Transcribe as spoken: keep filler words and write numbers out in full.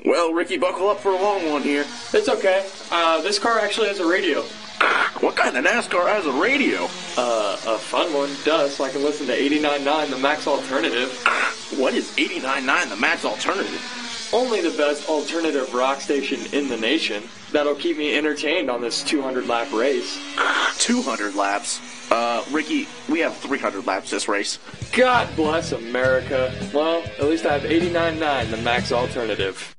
Well, Ricky, buckle up for a long one here. It's okay. Uh, this car actually has a radio. What kind of NASCAR has a radio? Uh, a fun one. Duh, so I can listen to eighty-nine point nine, the Max Alternative. What is eighty-nine point nine, the Max Alternative? Only the best alternative rock station in the nation. That'll keep me entertained on this two hundred lap race. two hundred laps? Uh, Ricky, we have three hundred laps this race. God bless America. Well, at least I have eighty-nine point nine, the Max Alternative.